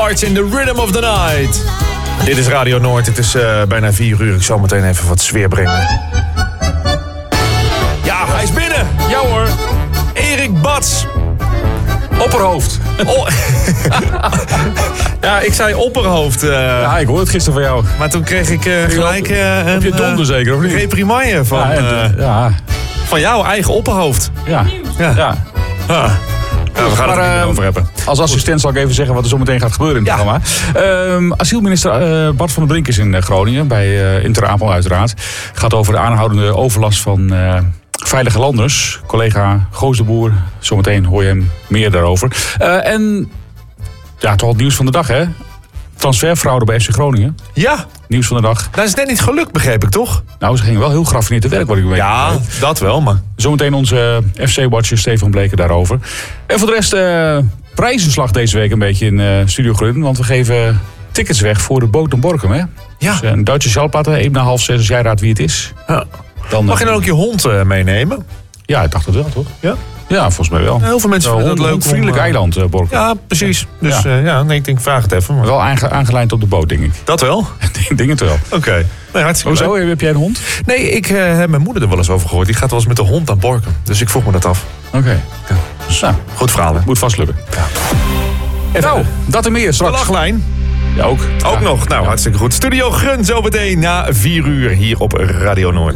Hearts in the Rhythm of the Night. Dit is Radio Noord, het is bijna 4 uur. Ik zal meteen even wat sfeer brengen. Ja, hij is binnen. Ja hoor. Erik Bats. Opperhoofd. Ja, ik zei opperhoofd. Ja, ik hoorde het gisteren van jou. Maar toen kreeg ik gelijk Heb je donder zeker, of niet? reprimande van, van jouw eigen opperhoofd. Ja. We gaan het er niet over hebben. Als assistent zal ik even zeggen wat er zo meteen gaat gebeuren in het programma. Asielminister Bart van der Brink is in Groningen, bij in Ter Apel uiteraard. Het gaat over de aanhoudende overlast van veilige landers. Collega Goos de Boer, zometeen hoor je hem meer daarover. En ja, toch het nieuws van de dag, hè? Transferfraude bij FC Groningen. Ja. Nieuws van de dag. Dat is net niet gelukt, begreep ik, toch? Nou, ze gingen wel heel graffineerd te werk, wat ik weet. Ja, dat wel, maar... Zometeen onze FC-watcher Stefan Bleker daarover. En voor de rest, prijzenslag deze week een beetje in Studio Grun. Want we geven tickets weg voor de boot naar Borkum, hè? Ja. Dus een Duitse Schallplatte, even na 5:30, als jij raadt wie het is. Ja. Dan, Mag je dan ook je hond meenemen? Ja, ik dacht het wel, toch? Ja? Ja, volgens mij wel. Heel veel mensen vinden dat leuk. Een vriendelijk eiland, Borkum. Ja, precies. Dus nee, ik denk, vraag het even. Maar... Wel aangelijnd op de boot, denk ik. Dat wel? Ik denk het wel. Oké. Nee, hartstikke Hoezo? leuk. Heb jij een hond? Nee, ik heb mijn moeder er wel eens over gehoord. Die gaat wel eens met de hond naar Borkum. Dus ik vroeg me dat af. Oké. Ja. Dus, nou, goed verhaal, hè? moet vast lukken. Ja. Nou, dat en meer De straks. lachlijn. Ja, ook. Ook nog. Nou, hartstikke goed. Studio Grun zometeen na 4 uur hier op Radio Noord.